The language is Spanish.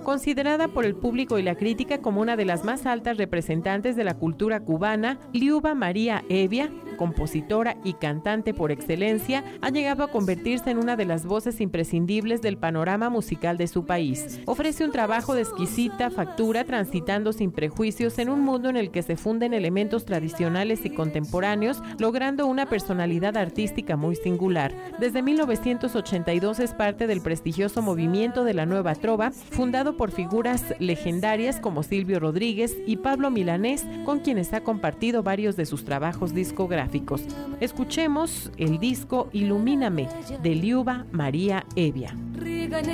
Considerada por el público y la crítica como una de las más altas representantes de la cultura cubana, Liuba María Hevia, compositora y cantante por excelencia, ha llegado a convertirse en una de las voces imprescindibles del panorama musical de su país. Ofrece un trabajo de exquisita factura, transitando sin prejuicios en un mundo en el que se funden elementos tradicionales y contemporáneos, logrando una personalidad artística muy singular. Desde 1982 es parte del prestigioso movimiento de la Nueva Trova, fundado por figuras legendarias como Silvio Rodríguez y Pablo Milanés, con quienes ha compartido varios de sus trabajos discográficos. Escuchemos el disco Ilumíname de Liuba María Hevia.